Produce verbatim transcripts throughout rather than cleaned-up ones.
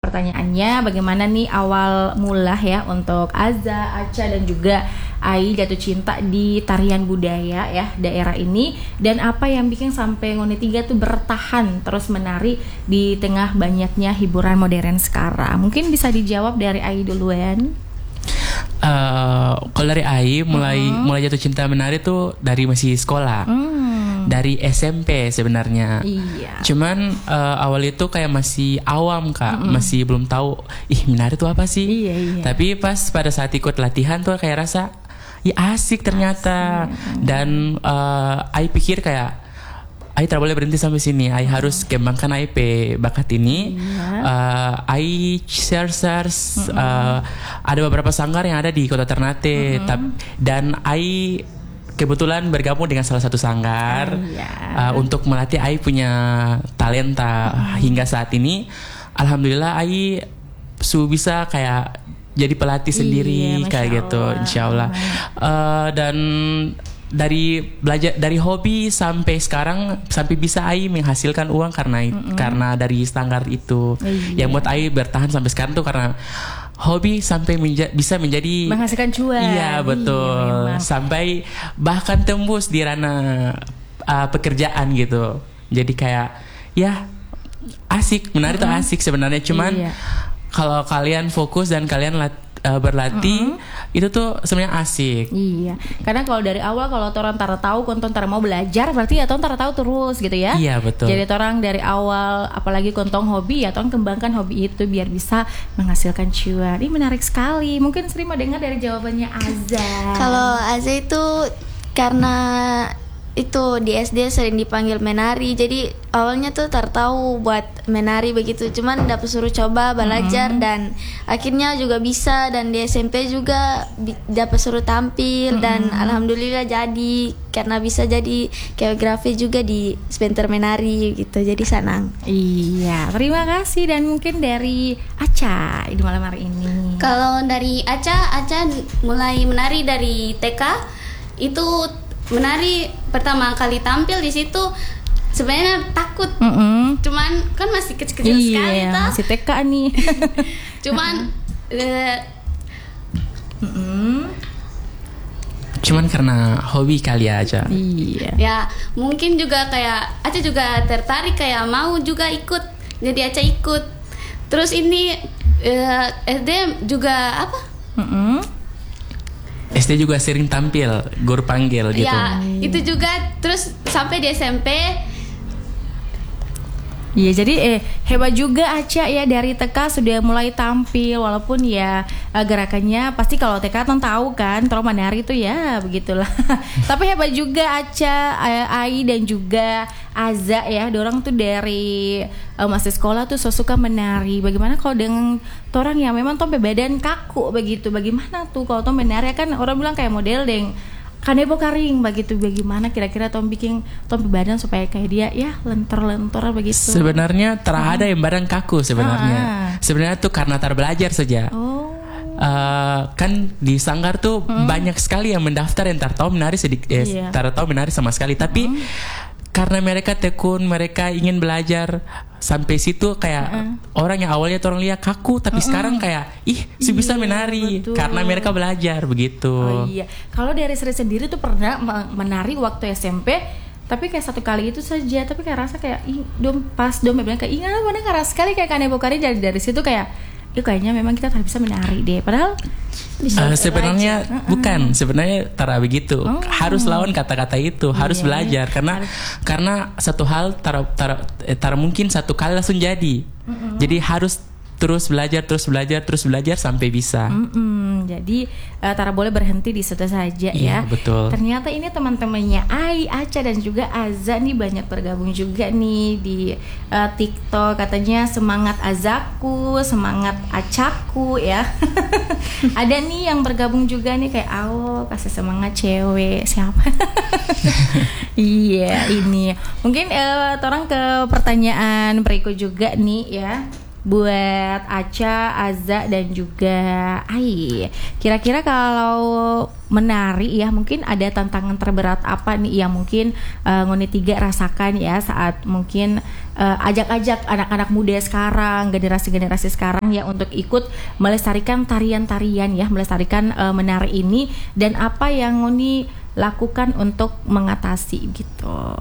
pertanyaannya, bagaimana nih awal mula ya untuk Aza, Acha dan juga Ai jatuh cinta di tarian budaya ya daerah ini, dan apa yang bikin sampai Ngoni Tiga tuh bertahan terus menari di tengah banyaknya hiburan modern sekarang? Mungkin bisa dijawab dari Ai duluan. Uh, kalau dari Ai mulai uh-huh. mulai jatuh cinta menari tuh dari masih sekolah. Hmm. Dari S M P sebenarnya. Iya. Cuman uh, awal itu kayak masih awam Kak, mm-mm. masih belum tahu ih menari itu apa sih. Iya, iya. Tapi pas pada saat ikut latihan tuh kayak rasa ya asik ternyata. Asik. Dan uh, Ai pikir kayak Ai tidak boleh berhenti sampai sini. Ai hmm. harus kembangkan Ai pe bakat ini. Iya. Uh, Ai share-share hmm. uh, ada beberapa sanggar yang ada di Kota Ternate. Hmm. Tap- dan Ai kebetulan bergabung dengan salah satu sanggar oh, iya. uh, untuk melatih Ai punya talenta. Hmm. Hingga saat ini alhamdulillah Ai su bisa kayak jadi pelatih sendiri, iya, kayak gitu, insya Allah. Uh, dan dari belajar dari hobi sampai sekarang sampai bisa Ai menghasilkan uang karena mm-hmm. karena dari sanggar itu. Iya. Yang buat Ai bertahan sampai sekarang tuh karena hobi sampai menja- bisa menjadi menghasilkan cuan. Iya betul. Iya, sampai bahkan tembus di ranah uh, pekerjaan gitu. Jadi kayak ya asik, menari mm-hmm. tuh asik sebenarnya, cuman iya. kalau kalian fokus dan kalian lat- uh, berlatih mm-hmm. itu tuh sebenarnya asik. Iya. Karena kalau dari awal kalau orang tara tahu konton tara mau belajar berarti ya orang tara tahu terus gitu ya. Iya betul. Jadi orang dari awal apalagi kontong hobi ya orang kembangkan hobi itu biar bisa menghasilkan cuan. Ini menarik sekali. Mungkin sering mau dengar dari jawabannya Aza. Kalau Aza itu karena itu di S D sering dipanggil menari, jadi awalnya tuh tertahu buat menari begitu, cuman dapat suruh coba belajar mm-hmm. dan akhirnya juga bisa, dan di S M P juga bi- dapat suruh tampil mm-hmm. dan alhamdulillah jadi karena bisa jadi koreografi juga di Spenter Menari gitu, jadi senang. Iya, terima kasih. Dan mungkin dari Acha di malam hari ini. Kalau dari Acha, Acha mulai menari dari T K itu. Menari pertama kali tampil di situ sebenarnya takut, mm-hmm. cuman kan masih kecil-kecil iya, sekali tuh. Masih T K nih. Cuman, uh, mm-hmm. cuman karena hobi kali aja. Iya. Ya mungkin juga kayak Aca juga tertarik kayak mau juga ikut, jadi Aca ikut. Terus ini uh, S D juga apa? Mm-hmm. S D juga sering tampil, guru panggil gitu. Ya, itu juga. Terus sampai di S M P. Iya, jadi eh hebat juga Aca ya, dari T K sudah mulai tampil, walaupun ya gerakannya pasti kalau T K kan tahu kan, terus menari itu ya begitulah. Tapi hebat juga Aca, Ai dan juga Aza ya, dorang tuh dari uh, masih sekolah tuh so suka menari. Bagaimana kalau dengan orang yang memang tuh badan kaku begitu, bagaimana tuh kalau tuh menari kan orang bilang kayak model deng kanebo karing begitu, bagaimana kira-kira Tom bikin Tom badan supaya kayak dia ya lentor-lentor begitu. Sebenarnya terada yang badan kaku sebenarnya. Ah. Sebenarnya tuh karena tar belajar saja. Oh. Uh, kan di sanggar tuh hmm. banyak sekali yang mendaftar yang tar tahu menari sedikit, eh, yeah. tar tahu menari sama sekali. Tapi hmm. karena mereka tekun, mereka ingin belajar sampai situ kayak uh-uh. orang yang awalnya orang lihat kaku, tapi uh-uh. sekarang kayak ih si bisa iya, menari betul. Karena mereka belajar begitu. Oh iya. Kalau dari Sri sendiri tuh pernah menari waktu S M P, tapi kayak satu kali itu saja, tapi kayak rasa kayak ih dom pas dom bilang kayak ingat mana keras sekali kayak kanebo kari, dari dari situ kayak itu kayaknya memang kita tak bisa menari deh, padahal uh, sebenarnya uh-uh. bukan sebenarnya tara begitu, oh. harus lawan kata-kata itu, harus yeah. belajar karena harus. Karena satu hal tara tara, tara mungkin satu kali langsung jadi, uh-uh. jadi harus terus belajar terus belajar terus belajar sampai bisa. Mm-mm. Jadi uh, Tara boleh berhenti di situ saja iya, ya. Betul. Ternyata ini teman-temannya Ai, Acha dan juga Aza nih banyak bergabung juga nih di uh, TikTok. Katanya semangat Azaku, semangat Acaku ya. Ada nih yang bergabung juga nih kayak Awo kasih semangat cewek siapa? Iya ini. Mungkin uh, orang ke pertanyaan berikut juga nih ya. buat Aca, Aza dan juga Ai. Kira-kira kalau menari ya mungkin ada tantangan terberat apa nih yang mungkin uh, Ngoni tiga rasakan ya saat mungkin uh, ajak-ajak anak-anak muda sekarang, generasi-generasi sekarang ya untuk ikut melestarikan tarian-tarian ya, melestarikan uh, menari ini, dan apa yang Ngoni lakukan untuk mengatasi gitu.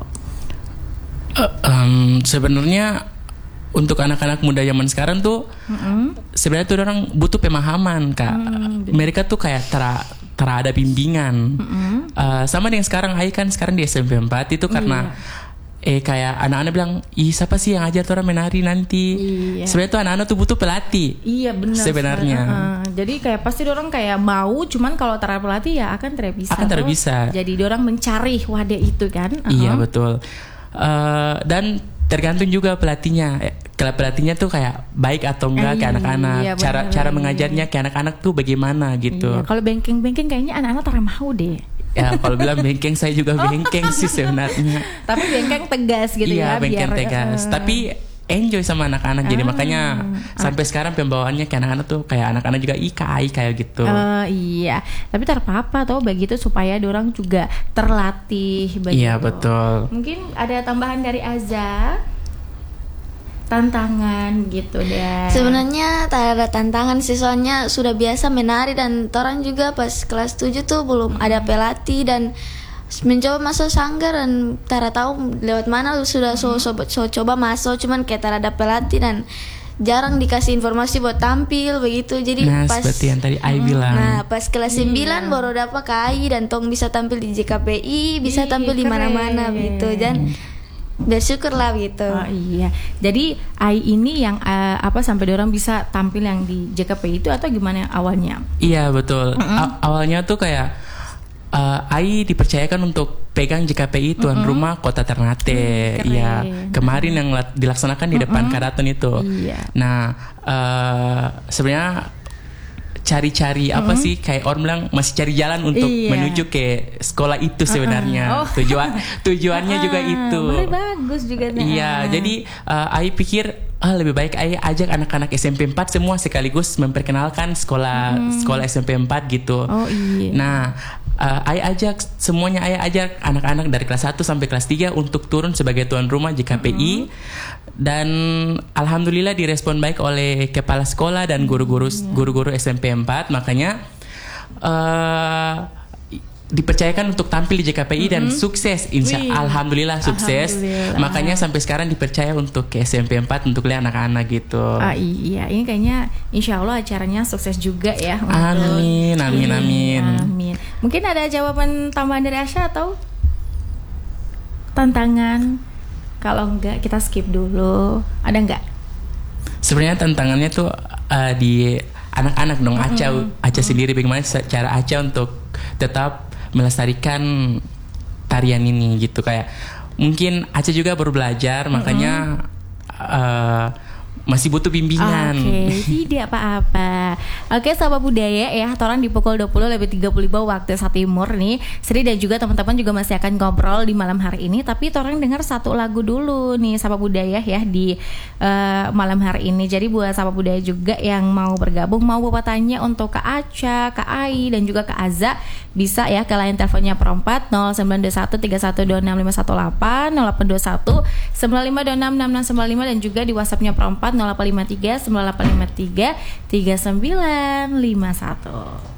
Uh, um, sebenarnya untuk anak-anak muda zaman sekarang tuh mm-hmm. sebenarnya tuh orang butuh pemahaman kak. Mm, mereka tuh kayak tera terada bimbingan. Mm-hmm. uh, sama dengan sekarang Ai kan sekarang di S M P empat itu karena iya. eh kayak anak-anak bilang, ih siapa sih yang ajar orang menari nanti? Iya. Sebenarnya tuh anak-anak tuh butuh pelatih. Iya benar. Sebenarnya. Uh, jadi kayak pasti orang kayak mau, cuman kalau tanpa pelatih ya akan tidak bisa. Akan tidak bisa. Jadi orang mencari wadah itu kan. Uh-huh. Iya betul. Uh, dan tergantung juga pelatihnya. Kalau pelatihnya tuh kayak baik atau enggak eh, ke anak-anak. Iya, cara bener, cara mengajarnya ke anak-anak tuh bagaimana gitu. Iya, kalau bengkeng-bengkeng kayaknya anak-anak tak mau deh. Ya kalau bilang bengkeng saya juga bengkeng sih sebenarnya. Tapi bengkeng tegas gitu iya, ya. Iya bengkeng biar, tegas. Uh, Tapi enjoy sama anak-anak. Jadi ah, makanya ah. sampai sekarang pembawaannya ke anak-anak tuh kayak anak-anak juga ikai kayak gitu. Uh, iya. Tapi terpapa tuh begitu supaya dorang juga terlatih begitu. Iya betul. Mungkin ada tambahan dari Aza, tantangan gitu deh. Sebenarnya tak ada tantangan sih, soalnya sudah biasa menari, dan orang juga pas kelas tujuh tuh belum hmm. ada pelatih dan mencoba masuk sanggar dan tak tahu lewat mana sudah so, so, so coba masuk, cuman kayak tak ada pelatih dan jarang dikasih informasi buat tampil begitu. Jadi nah, pas seperti yang tadi Ai bilang. Nah, pas kelas iya. sembilan baru dapat K I dan tong bisa tampil di J K P I, bisa Ih, tampil di mana-mana gitu. Dan bersyukur lah gitu. Oh iya. Jadi Ai ini yang uh, apa sampai orang bisa tampil yang di J K P I itu atau gimana awalnya? Iya betul. Mm-hmm. A- awalnya tuh kayak uh, Ai dipercayakan untuk pegang J K P I tuan mm-hmm. rumah Kota Ternate. Iya. Mm, kemarin yang la- dilaksanakan di depan mm-hmm. Karaton itu. Iya. Nah uh, sebenarnya cari-cari apa mm-hmm. sih kayak orang bilang masih cari jalan untuk iya. menuju ke sekolah itu sebenarnya. Uh-uh. Oh. Tujuan tujuannya uh-uh. juga itu. Bagus juga. Nah. Iya, jadi uh, Ai pikir ah, lebih baik Ai ajak anak-anak S M P empat semua sekaligus memperkenalkan sekolah hmm. sekolah S M P empat gitu. Oh iya. Nah, uh, Ai ajak semuanya Ai ajak anak-anak dari kelas satu sampai kelas tiga untuk turun sebagai tuan rumah J K P I. Hmm. Dan alhamdulillah direspon baik oleh kepala sekolah dan guru-guru hmm. guru-guru S M P empat, makanya uh, dipercayakan untuk tampil di J K P I mm-hmm. dan sukses, insya Wih. alhamdulillah sukses. Alhamdulillah. Makanya sampai sekarang dipercaya untuk ke S M P empat untuk lihat anak-anak gitu. Ah iya, ini kayaknya insya Allah acaranya sukses juga ya. Amin, untuk... amin, amin, amin. Mungkin ada jawaban tambahan dari Asya atau tantangan? Kalau enggak kita skip dulu. Ada enggak? Sebenarnya tantangannya tuh uh, di anak-anak dong. Aca, mm-hmm. Aca sendiri bagaimana cara Aca untuk tetap melestarikan tarian ini gitu, kayak mungkin Aca juga baru belajar, mm-hmm. makanya uh, masih butuh bimbingan. Oke, okay, tidak apa-apa. Oke, okay, sahabat budaya ya, orang di pukul dua puluh lebih tiga puluh lima waktu Indonesia Timur nih. Sri dan juga teman-teman juga masih akan ngobrol di malam hari ini, tapi orang dengar satu lagu dulu nih sahabat budaya ya di uh, malam hari ini. Jadi buat sahabat budaya juga yang mau bergabung, mau bapak tanya untuk Kak Aca, Kak Ai dan juga Kak Aza, bisa ya ke line teleponnya perempat nol sembilan dua satu tiga satu dua enam lima satu delapan, nol delapan dua satu sembilan lima dua enam enam enam sembilan lima, dan juga di WhatsAppnya perempat nol delapan lima tiga sembilan delapan lima tiga tiga sembilan lima satu.